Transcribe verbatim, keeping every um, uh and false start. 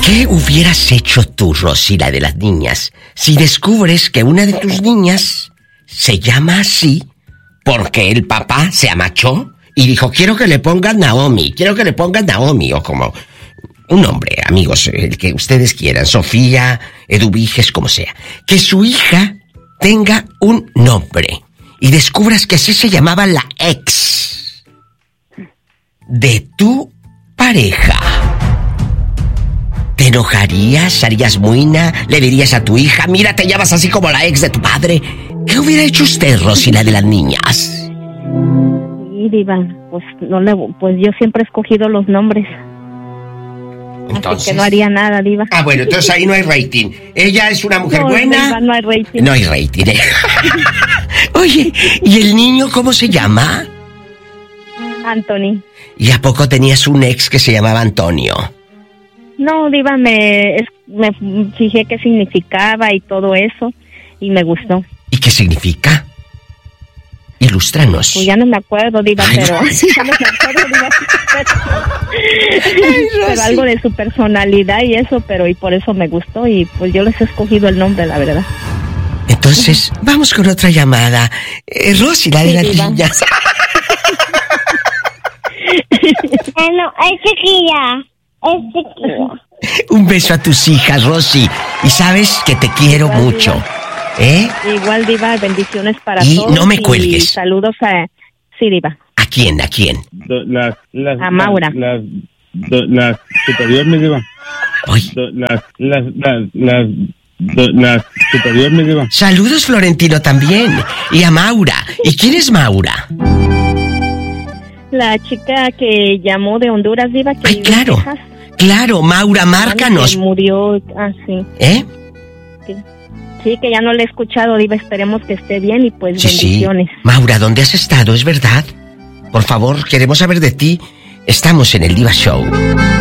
¿Qué hubieras hecho tú, Rosy, la de las niñas, si descubres que una de tus niñas se llama así porque el papá se amachó y dijo, quiero que le pongan Naomi, quiero que le pongan Naomi, o como un nombre, amigos, el que ustedes quieran, Sofía, Eduviges, como sea, que su hija tenga un nombre y descubras que así se llamaba la ex de tu pareja? ¿Te enojarías? ¿Harías muina? ¿Le dirías a tu hija, mira, te llamas así como la ex de tu padre? ¿Qué hubiera hecho usted, Rosy, la de las niñas? Sí, diva, pues, no le, pues yo siempre he escogido los nombres. Entonces, así que no haría nada, diva. Ah, bueno, entonces ahí no hay rating. Ella es una mujer no, buena. Diva, no hay rating. No hay rating. ¿eh? Oye, ¿y el niño cómo se llama? Anthony. ¿Y a poco tenías un ex que se llamaba Antonio? No, diva, me, es, me fijé qué significaba y todo eso, y me gustó. ¿Y qué significa? Ilústranos. Pues ya no me acuerdo, diva, Ay, pero... no. ya no me acuerdo, diva, pero, Ay, pero algo de su personalidad y eso, pero y por eso me gustó, y pues yo les he escogido el nombre, la verdad. Entonces, vamos con otra llamada. Eh, Rosy, la de Sí, las diva. niñas. Bueno, es chiquilla. Es chiquilla. Un beso a tus hijas, Rosy. Y sabes que te quiero Igual, mucho. diva. ¿Eh? Igual, diva, bendiciones para Y todos. no me y cuelgues. saludos a... Sí, diva. ¿A quién? ¿A quién? Las, las, A Maura. Las, las, las superior, mi diva. Oye. Las, las, las, las, las superior, mi diva. Saludos, Florentino, también. Y a Maura. ¿Y quién es Maura? La chica que llamó de Honduras, diva, que Ay, vive en claro. Texas. Claro, Maura, Que márcanos. murió, ah, sí. ¿Eh? Sí. Sí, que ya no le he escuchado, diva, esperemos que esté bien y pues Sí, sí. bendiciones. Maura, ¿dónde has estado? ¿Es verdad? Por favor, queremos saber de ti. Estamos en el Diva Show.